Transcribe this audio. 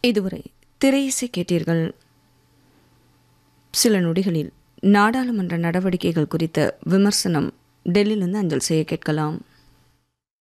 இதுவரை திரையிசை கேட்டீர்கள். சில நொடிகளில் நாடாளுமன்ற நடவடிக்கைகள் குறித்த விமர்சனம் டெல்லியிலிருந்து அஞ்சல் செய்ய கேட்கலாம்.